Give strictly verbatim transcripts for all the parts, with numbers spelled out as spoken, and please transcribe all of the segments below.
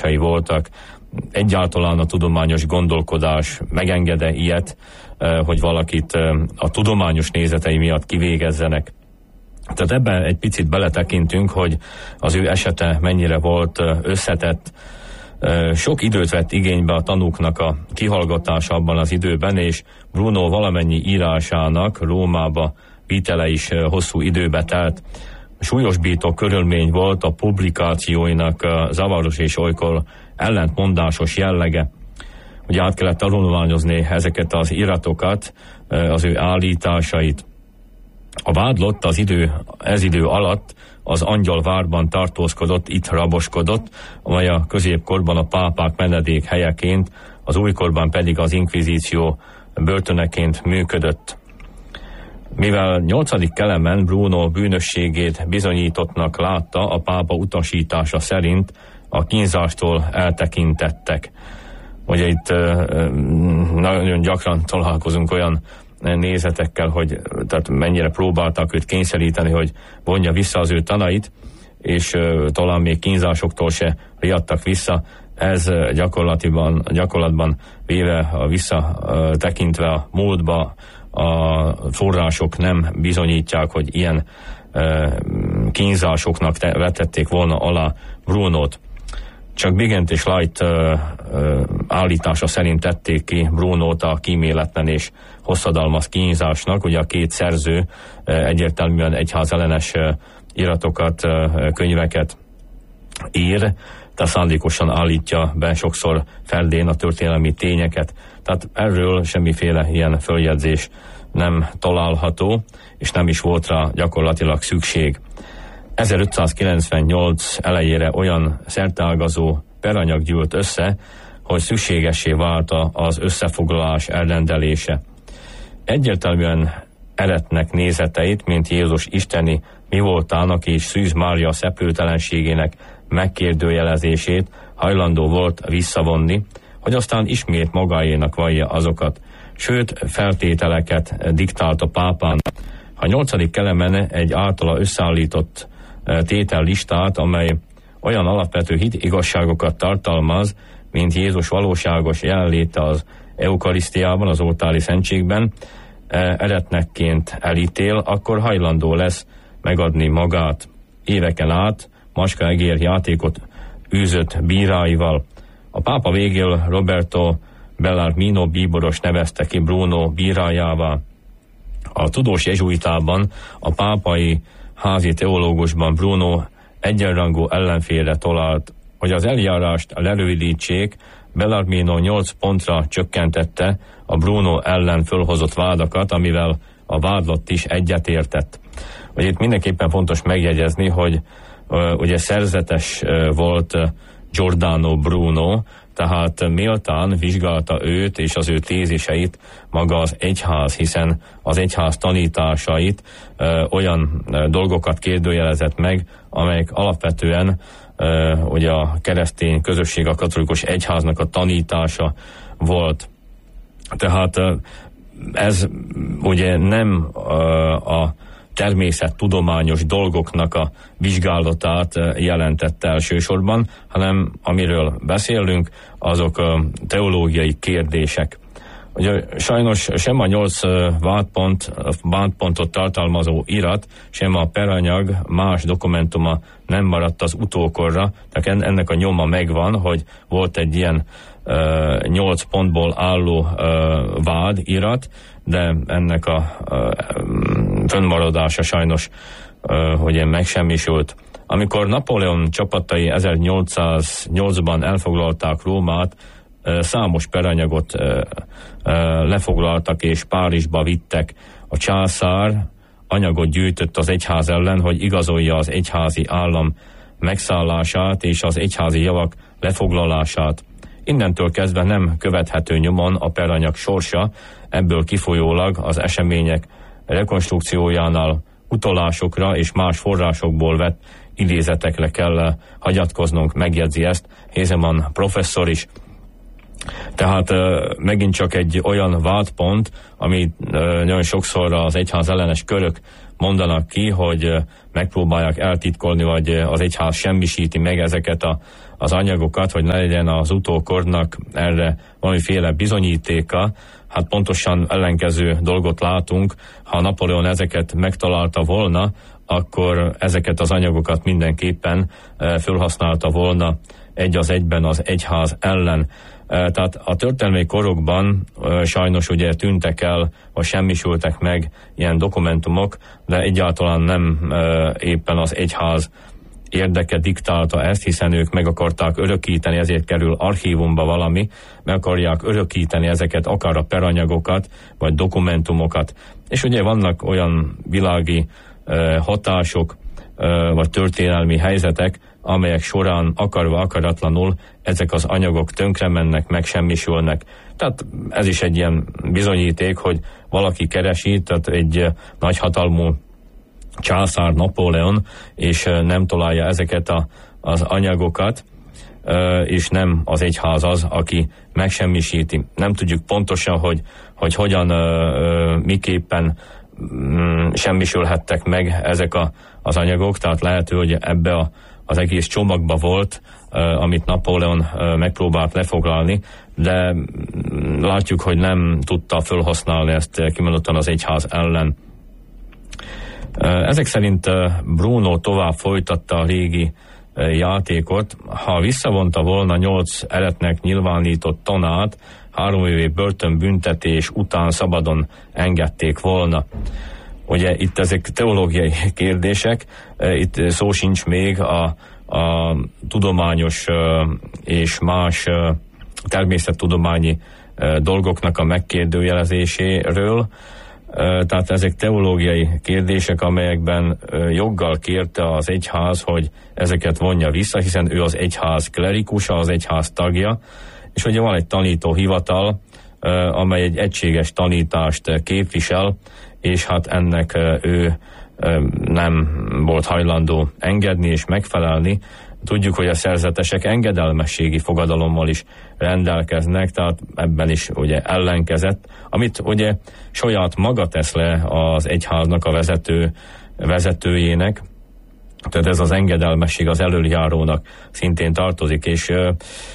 kérdései voltak. Egyáltalán a tudományos gondolkodás megengede ilyet, hogy valakit a tudományos nézetei miatt kivégezzenek. Tehát ebben egy picit beletekintünk, hogy az ő esete mennyire volt összetett. Sok időt vett igénybe a tanúknak a kihallgatása abban az időben, és Bruno valamennyi írásának Rómába vitele is hosszú időbe telt. Súlyosbító körülmény volt a publikációinak zavaros és olykor ellentmondásos jellege. Ugye át kellett tanulmányozni ezeket az iratokat, az ő állításait. A vádlott az idő, ez idő alatt az Angyalvárban tartózkodott, itt raboskodott, amely a középkorban a pápák menedék helyeként, az újkorban pedig az inkvizíció börtöneként működött. Mivel nyolcadik Kelemen Bruno bűnösségét bizonyítottnak látta, a pápa utasítása szerint a kínzástól eltekintettek. Ugye itt nagyon gyakran találkozunk olyan nézetekkel, hogy tehát mennyire próbáltak őt kényszeríteni, hogy vonja vissza az ő tanait, és uh, talán még kínzásoktól se riadtak vissza. Ez gyakorlatilag, gyakorlatban véve a visszatekintve a múltba a források nem bizonyítják, hogy ilyen uh, kínzásoknak te, vetették volna alá Brunót. Csak Bigent és Light uh, uh, állítása szerint tették ki Brunót a kíméletlen és hosszadalmas kínzásnak. Ugye a két szerző uh, egyértelműen egyházellenes uh, iratokat, uh, könyveket ír, tehát szándékosan állítja be sokszor fellén a történelmi tényeket. Tehát erről semmiféle ilyen följegyzés nem található, és nem is volt rá gyakorlatilag szükség. ezerötszázkilencvennyolc elejére olyan szerteágazó peranyag gyűlt össze, hogy szükségessé vált az összefoglalás elrendelése. Egyértelműen eretnek nézeteit, mint Jézus isteni mi voltának és Szűz Mária szeplőtelenségének megkérdőjelezését hajlandó volt visszavonni, hogy aztán ismét magáénak vallja azokat, sőt feltételeket diktált a pápának. A nyolcadik Kelemen egy általa összeállított tétellistát, amely olyan alapvető hit igazságokat tartalmaz, mint Jézus valóságos jelenléte az eukarisztiában, az oltári szentségben, eretnekként elítél, akkor hajlandó lesz megadni magát. Éveken át macska egér játékot űzött bíráival. A pápa végül Roberto Bellarmino bíboros nevezte ki Bruno bírájává. A tudós jezsuitában, a pápai házi teológusban Bruno egyenrangú ellenfélre talált, hogy az eljárást lerövidítsék, Bellarmino nyolc pontra csökkentette a Bruno ellen fölhozott vádakat, amivel a vádlott is egyetértett. Ugye itt mindenképpen fontos megjegyezni, hogy uh, ugye szerzetes uh, volt uh, Giordano Bruno, tehát méltán vizsgálta őt és az ő téziseit maga az egyház, hiszen az egyház tanításait ö, olyan ö, dolgokat kérdőjelezett meg, amelyek alapvetően ö, ugye a keresztény közösség, a katolikus egyháznak a tanítása volt. Tehát ö, ez ugye nem ö, a természettudományos dolgoknak a vizsgálatát jelentette elsősorban, hanem amiről beszélünk, azok a teológiai kérdések. Ugye sajnos sem a nyolc vádpont, vádpontot tartalmazó irat, sem a peranyag más dokumentuma nem maradt az utókorra, tehát ennek a nyoma megvan, hogy volt egy ilyen nyolc uh, pontból álló uh, vád irat, de ennek a uh, fönnmaradása sajnos uh, hogy megsemmisült. Amikor Napóleon csapatai ezernyolcszáznyolcban elfoglalták Rómát, uh, számos peranyagot uh, uh, lefoglaltak és Párizsba vittek. A császár anyagot gyűjtött az egyház ellen, hogy igazolja az egyházi állam megszállását és az egyházi javak lefoglalását. Innentől kezdve nem követhető nyomon a peranyag sorsa, ebből kifolyólag az események rekonstrukciójánál utalásokra és más forrásokból vett idézetekre kell hagyatkoznunk, megjegyzi ezt Hézeman professzor is. Tehát megint csak egy olyan vádpont, amit nagyon sokszor az egyház ellenes körök mondanak ki, hogy megpróbálják eltitkolni, vagy az egyház semmisíti meg ezeket a az anyagokat, hogy ne legyen az utókornak erre valamiféle bizonyítéka. Hát pontosan ellenkező dolgot látunk, ha Napóleon ezeket megtalálta volna, akkor ezeket az anyagokat mindenképpen felhasználta volna egy az egyben az egyház ellen. Tehát a történelmi korokban sajnos ugye tűntek el, vagy semmisültek meg ilyen dokumentumok, de egyáltalán nem éppen az egyház érdeke diktálta ezt, hiszen ők meg akarták örökíteni, ezért kerül archívumba valami, meg akarják örökíteni ezeket, akár a peranyagokat, vagy dokumentumokat. És ugye vannak olyan világi hatások, vagy történelmi helyzetek, amelyek során akarva akaratlanul ezek az anyagok tönkre mennek, megsemmisülnek. Tehát ez is egy ilyen bizonyíték, hogy valaki keresi, tehát egy nagyhatalmú császár Napóleon, és nem találja ezeket a, az anyagokat, és nem az egyház az, aki megsemmisíti. Nem tudjuk pontosan, hogy, hogy hogyan, miképpen semmisülhettek meg ezek a, az anyagok, tehát lehető, hogy ebbe a, az egész csomagba volt, amit Napóleon megpróbált lefoglalni, de látjuk, hogy nem tudta felhasználni ezt kimondottan az egyház ellen. Ezek szerint Bruno tovább folytatta a régi játékot. Ha visszavonta volna nyolc eretnek nyilvánított tanát, három évi börtönbüntetés után szabadon engedték volna. Ugye itt ezek teológiai kérdések, itt szó sincs még a, a tudományos és más természettudományi dolgoknak a megkérdőjelezéséről. Tehát ezek teológiai kérdések, amelyekben joggal kérte az egyház, hogy ezeket vonja vissza, hiszen ő az egyház klerikusa, az egyház tagja, és ugye van egy tanítóhivatal, amely egy egységes tanítást képvisel, és hát ennek ő nem volt hajlandó engedni és megfelelni. Tudjuk, hogy a szerzetesek engedelmességi fogadalommal is rendelkeznek, tehát ebben is ugye ellenkezett, amit ugye saját maga tesz le az egyháznak a vezető, vezetőjének, tehát ez az engedelmesség az elöljárónak szintén tartozik, és ö,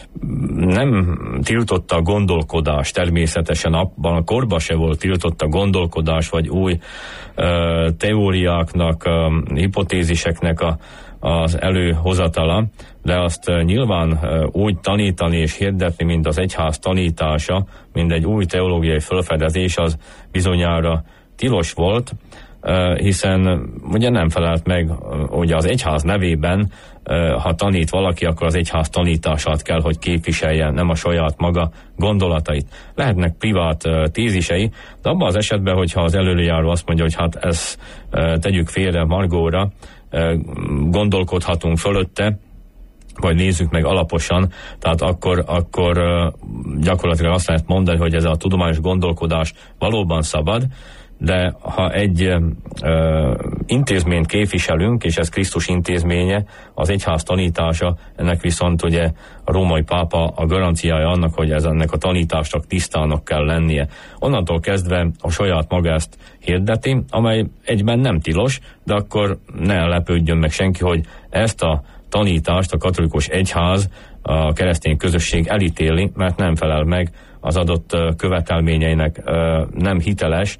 nem tiltotta a gondolkodás, természetesen abban a korban se volt tiltotta a gondolkodás, vagy új ö, teóriáknak, ö, hipotéziseknek a, az előhozatala, de azt ö, nyilván ö, úgy tanítani és hirdetni, mint az egyház tanítása, mint egy új teológiai felfedezés, az bizonyára tilos volt, hiszen ugye nem felelt meg ugye az egyház nevében, ha tanít valaki, akkor az egyház tanítását kell, hogy képviselje, nem a saját maga gondolatait. Lehetnek privát tézisei, de abban az esetben, hogyha az előjáró azt mondja, hogy hát ezt tegyük félre Margóra, gondolkodhatunk fölötte, vagy nézzük meg alaposan, tehát akkor, akkor gyakorlatilag azt lehet mondani, hogy ez a tudományos gondolkodás valóban szabad, de ha egy ö, intézményt képviselünk, és ez Krisztus intézménye, az egyház tanítása, ennek viszont ugye a római pápa a garanciája annak, hogy ez ennek a tanításnak tisztának kell lennie. Onnantól kezdve a saját maga ezt hirdeti, amely egyben nem tilos, de akkor ne lepődjön meg senki, hogy ezt a tanítást a katolikus egyház, a keresztény közösség elítéli, mert nem felel meg az adott követelményeinek, nem hiteles,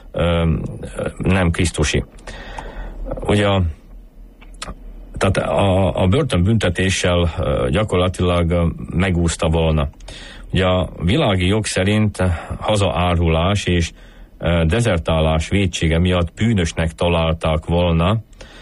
nem krisztusi. Ugye tehát a, a börtönbüntetéssel gyakorlatilag megúszta volna. Ugye a világi jog szerint hazaárulás és dezertálás vétsége miatt bűnösnek találták volna,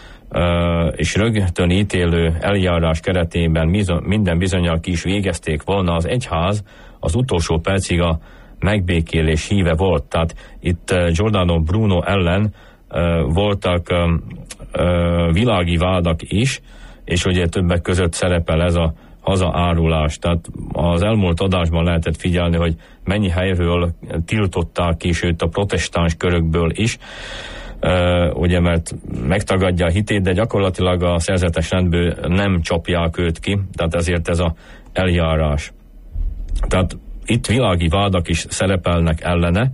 és rögtön ítélő eljárás keretében minden bizonnyal ki is végezték volna. Az egyház az utolsó percig a megbékélés híve volt. Tehát itt Giordano Bruno ellen uh, voltak um, uh, világi vádak is, és ugye többek között szerepel ez a hazaárulás. Tehát az elmúlt adásban lehetett figyelni, hogy mennyi helyről tiltották ki, sőt a protestáns körökből is, uh, ugye mert megtagadja a hitét, de gyakorlatilag a szerzetes rendből nem csapják őt ki, tehát ezért ez a eljárás. Tehát itt világi vádak is szerepelnek ellene,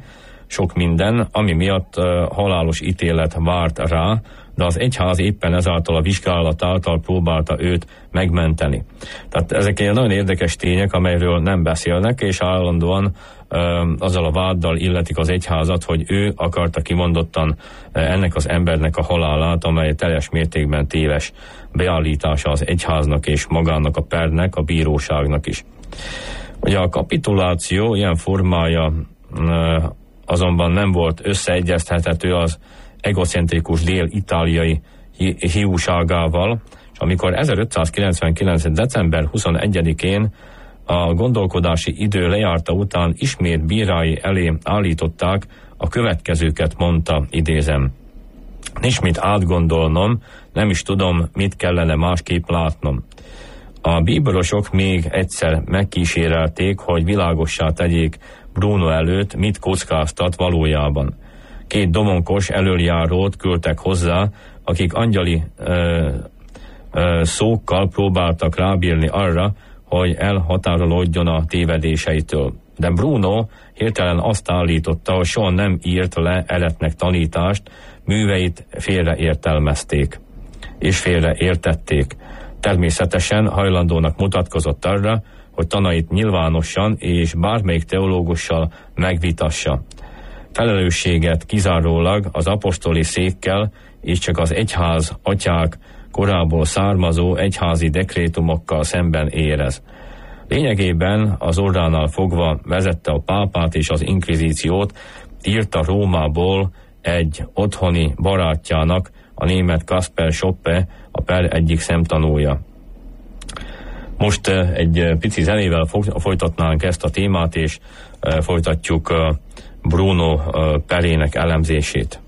sok minden, ami miatt uh, halálos ítélet várt rá, de az egyház éppen ezáltal a vizsgálat által próbálta őt megmenteni. Tehát ezek egy nagyon érdekes tények, amelyről nem beszélnek, és állandóan ö, azzal a váddal illetik az egyházat, hogy ő akarta kimondottan ennek az embernek a halálát, amely teljes mértékben téves beállítása az egyháznak és magának a pernek, a bíróságnak is. Ugye a kapituláció ilyen formája ö, azonban nem volt összeegyeztethető az egocentrikus dél-itáliai hiúságával, és amikor ezerötszázkilencvenkilenc. december huszonegyedikén a gondolkodási idő lejárta után ismét bírái elé állították, a következőket mondta, idézem: nincs mit átgondolnom, nem is tudom, mit kellene másképp látnom. A bíborosok még egyszer megkísérelték, hogy világossá tegyék Bruno előtt, mit kockáztat valójában. Két domonkos elöljárót küldtek hozzá, akik angyali ö, ö, szókkal próbáltak rábírni arra, hogy elhatárolódjon a tévedéseitől. De Bruno hirtelen azt állította, hogy soha nem írt le eretnek tanítást, műveit félreértelmezték és félreértették. Természetesen hajlandónak mutatkozott arra, hogy tanait nyilvánosan és bármelyik teológussal megvitassa. Felelősséget kizárólag az apostoli székkel és csak az egyház atyák korából származó egyházi dekrétumokkal szemben érez. Lényegében az orránál fogva vezette a pápát és az inkvizíciót, írta Rómából egy otthoni barátjának, a német Kasper Schoppe, a per egyik szemtanúja. Most egy pici zenével folytatnánk ezt a témát, és folytatjuk Bruno perének elemzését.